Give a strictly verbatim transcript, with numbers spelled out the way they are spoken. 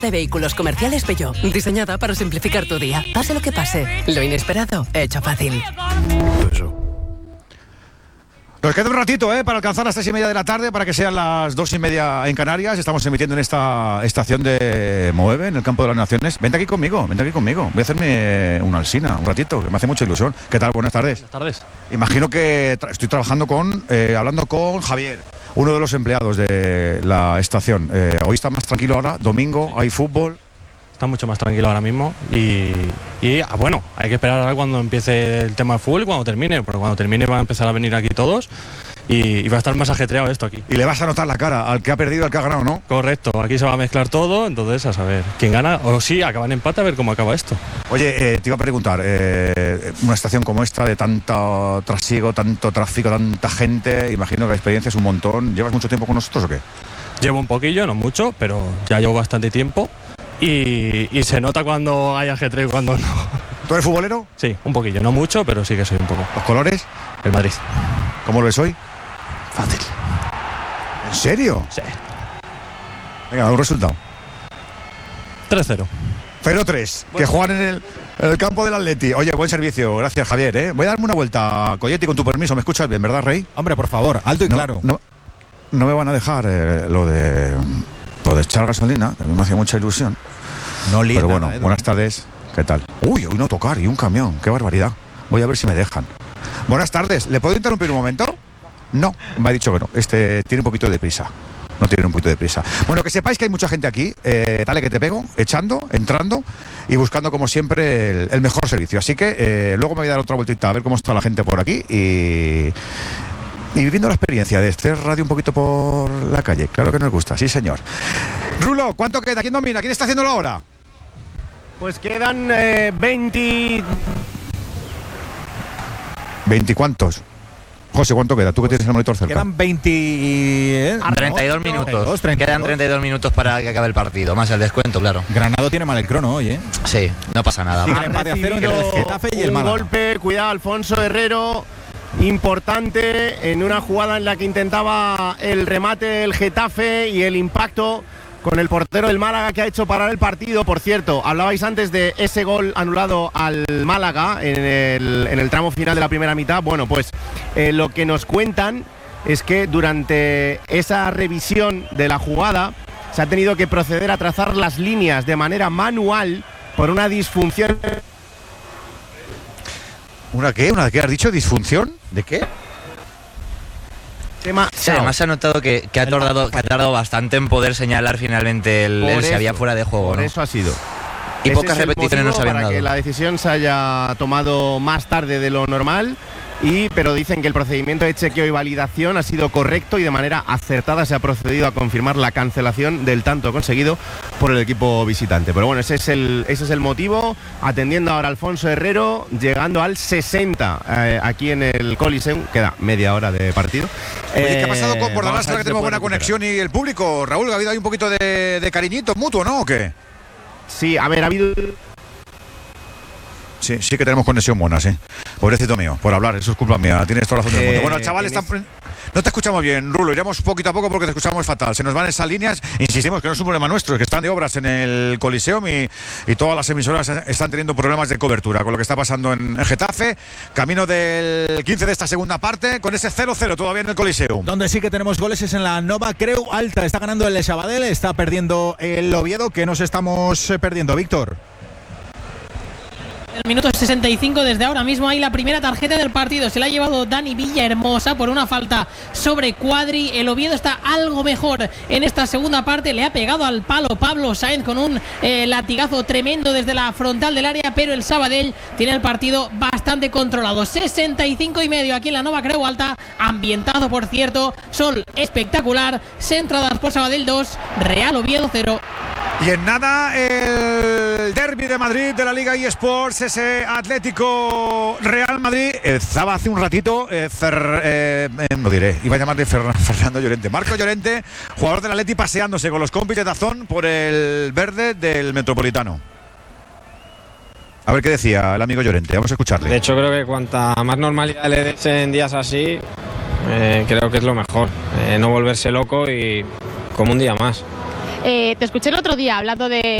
De vehículos comerciales Peugeot, diseñada para simplificar tu día. Pase lo que pase, lo inesperado, hecho fácil. Eso. Nos queda un ratito, ¿eh? Para alcanzar las tres y media de la tarde, para que sean las dos y media en Canarias. Estamos emitiendo en esta estación de Moeve, en el Campo de las Naciones. Vente aquí conmigo, vente aquí conmigo. Voy a hacerme una alsina, un ratito, que me hace mucha ilusión. ¿Qué tal? Buenas tardes. Buenas tardes. Imagino que tra- estoy trabajando con, eh, hablando con Javier, uno de los empleados de la estación. Eh, hoy está más tranquilo ahora, domingo, hay fútbol. Está mucho más tranquilo ahora mismo y, y ah, bueno, hay que esperar ahora cuando empiece el tema de fútbol y cuando termine, porque cuando termine van a empezar a venir aquí todos y, y va a estar más ajetreado esto aquí. Y le vas a notar la cara al que ha perdido, al que ha ganado, ¿no? Correcto, aquí se va a mezclar todo, entonces a saber quién gana o si acaban empate, a ver cómo acaba esto. Oye, eh, te iba a preguntar, eh, una estación como esta de tanto trasiego, tanto tráfico, tanta gente, imagino que la experiencia es un montón. ¿Llevas mucho tiempo con nosotros o qué? Llevo un poquillo, no mucho, pero ya llevo bastante tiempo y, y se nota cuando hay ajetreo y cuando no. ¿Tú eres futbolero? Sí, un poquillo, no mucho, pero sí que soy un poco. ¿Los colores? El Madrid. ¿Cómo lo ves hoy? Fácil. ¿En serio? Sí. Venga, da un resultado. tres cero. cero tres, que juegan en el, en el campo del Atleti. Oye, buen servicio, gracias Javier, ¿eh? Voy a darme una vuelta, Coyetti, con tu permiso. ¿Me escuchas bien, verdad, Rey? Hombre, por favor, alto y No, claro. No, no me van a dejar eh, lo de lo de echar gasolina, que a mí me hacía mucha ilusión. No líes Pero nada, bueno, Edu. buenas tardes, ¿qué tal? Uy, hoy no tocar, y un camión, qué barbaridad. Voy a ver si me dejan. Buenas tardes, ¿le puedo interrumpir un momento? No, me ha dicho que no, este tiene un poquito de prisa. No tiene un poquito de prisa. Bueno, que sepáis que hay mucha gente aquí, eh, dale que te pego, echando, entrando y buscando como siempre el, el mejor servicio. Así que eh, luego me voy a dar otra vueltita a ver cómo está la gente por aquí y... Y viviendo la experiencia de hacer radio un poquito por la calle. Claro que nos gusta, sí señor. Rulo, ¿cuánto queda? ¿Quién domina? ¿Quién está haciéndolo ahora? Pues quedan eh, veinte... ¿Veinte cuántos? José, ¿cuánto queda? Tú que tienes el monitor cerca. Quedan veinte... ¿eh? treinta y dos No, minutos. treinta y dos, treinta y dos. Quedan treinta y dos minutos para que acabe el partido, más el descuento, claro. Granado tiene mal el crono hoy, ¿eh? Sí, no pasa nada. Sí, Ha el empate a cero entre el recibido Getafe y el un Málaga. golpe, cuidado, Alfonso Herrero, importante en una jugada en la que intentaba el remate el Getafe y el impacto con el portero del Málaga que ha hecho parar el partido. Por cierto, hablabais antes de ese gol anulado al Málaga en el, en el tramo final de la primera mitad. Bueno, pues eh, lo que nos cuentan es que durante esa revisión de la jugada se ha tenido que proceder a trazar las líneas de manera manual por una disfunción. ¿Una qué? ¿Una qué has dicho? ¿Disfunción? ¿De qué? Tema Sí, además se ha notado que, que, ha tardado, que ha tardado bastante en poder señalar finalmente el, el si había fuera de juego, Por ¿no? eso ha sido. Y Ese pocas es el repeticiones motivo nos habían para dado. que la decisión se haya tomado más tarde de lo normal. Y, pero dicen que el procedimiento de chequeo y validación ha sido correcto y de manera acertada se ha procedido a confirmar la cancelación del tanto conseguido por el equipo visitante. Pero bueno, ese es el, ese es el motivo. Atendiendo ahora a Alfonso Herrero, llegando al sesenta eh, aquí en el Coliseum. Queda media hora de partido. Oye, ¿qué ha Eh, pasado con por vamos a ahora ver que si se tenemos puede buena recuperar. conexión y el público? Raúl, ¿ha habido ahí un poquito de, de cariñito mutuo, no? ¿O qué? Sí, a ver, ha habido... Sí, sí que tenemos conexión buena, sí. Pobrecito mío, por hablar, eso es culpa mía, tienes toda la razón del mundo. Eh, Bueno, chaval, en están... no te escuchamos bien, Rulo, iremos poquito a poco porque te escuchamos fatal. Se nos van esas líneas, insistimos que no es un problema nuestro, es que están de obras en el Coliseum y, y todas las emisoras están teniendo problemas de cobertura con lo que está pasando en, en Getafe, camino del quince de esta segunda parte, con ese cero cero todavía en el Coliseum. Donde sí que tenemos goles es en la Nova Creu Alta. Está ganando el Sabadell, está perdiendo el Oviedo. ¿Qué nos estamos eh, perdiendo, Víctor? El minuto sesenta y cinco, desde ahora mismo hay la primera tarjeta del partido. Se la ha llevado Dani Villahermosa por una falta sobre Cuadri. El Oviedo está algo mejor en esta segunda parte. Le ha pegado al palo Pablo Sáenz con un eh, latigazo tremendo desde la frontal del área, pero el Sabadell tiene el partido bastante controlado. sesenta y cinco y medio aquí en la Nova Creu Alta. Ambientado, por cierto. Sol espectacular. Centradas por Sabadell dos, Real Oviedo cero. Y en nada, el derbi de Madrid de la Liga eSports, ese Atlético Real Madrid. Estaba hace un ratito, eh, Fer, eh, eh, no diré, iba a llamarle Fer, Fernando Llorente. Marco Llorente, jugador del Atleti, paseándose con los compis de Dazón por el verde del Metropolitano. A ver qué decía el amigo Llorente, vamos a escucharle. De hecho, creo que cuanta más normalidad le des en días así, eh, creo que es lo mejor. Eh, no volverse loco y como un día más. Eh, te escuché el otro día hablando de